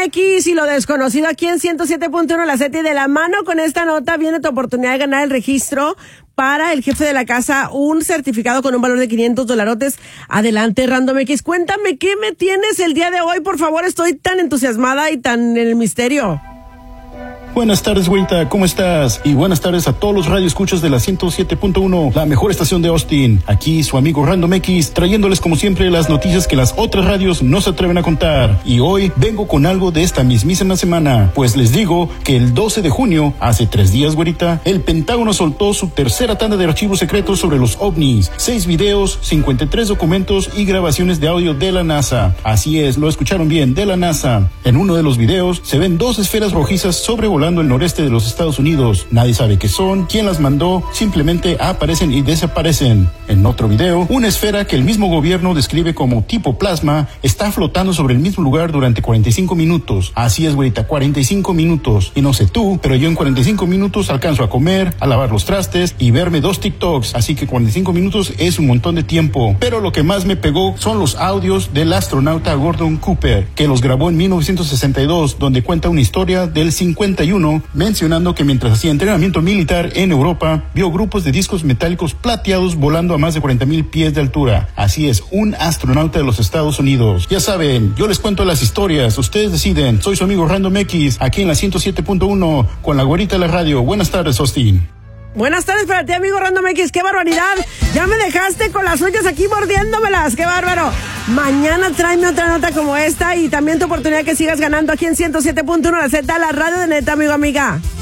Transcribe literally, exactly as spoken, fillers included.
X y lo desconocido aquí en ciento siete punto uno La Z, y de la mano con esta nota viene tu oportunidad de ganar el registro para el jefe de la casa, un certificado con un valor de quinientos dolarotes. Adelante, Random X, cuéntame qué me tienes el día de hoy, por favor, estoy tan entusiasmada y tan en el misterio. Buenas tardes, güerita, ¿cómo estás? Y buenas tardes a todos los radioescuchas de la ciento siete punto uno, la mejor estación de Austin. Aquí su amigo Random X, trayéndoles como siempre las noticias que las otras radios no se atreven a contar. Y hoy vengo con algo de esta mismísima semana, pues les digo que el doce de junio, hace tres días, güerita, el Pentágono soltó su tercera tanda de archivos secretos sobre los ovnis. Seis videos, cincuenta y tres documentos y grabaciones de audio de la NASA. Así es, lo escucharon bien, de la NASA. En uno de los videos se ven dos esferas rojizas sobrevolando el noreste de los Estados Unidos. Nadie sabe qué son, quién las mandó, simplemente aparecen y desaparecen. En otro video, una esfera que el mismo gobierno describe como tipo plasma está flotando sobre el mismo lugar durante cuarenta y cinco minutos. Así es, güerita, cuarenta y cinco minutos. Y no sé tú, pero yo en cuarenta y cinco minutos alcanzo a comer, a lavar los trastes y verme dos TikToks. Así que cuarenta y cinco minutos es un montón de tiempo. Pero lo que más me pegó son los audios del astronauta Gordon Cooper, que los grabó en mil novecientos sesenta y dos, donde cuenta una historia del cincuenta y uno, mencionando que mientras hacía entrenamiento militar en Europa, vio grupos de discos metálicos plateados volando a más de cuarenta mil pies de altura. Así es, un astronauta de los Estados Unidos. Ya saben, yo les cuento las historias, ustedes deciden. Soy su amigo Random X, aquí en la ciento siete punto uno, con la güerita de la radio. Buenas tardes, Austin. Buenas tardes para ti, amigo Random X, qué barbaridad. Ya me dejaste con las uñas aquí mordiéndomelas, qué bárbaro. Mañana tráeme otra nota como esta y también tu oportunidad que sigas ganando aquí en ciento siete punto uno La Z, la radio de neta, amigo, amiga.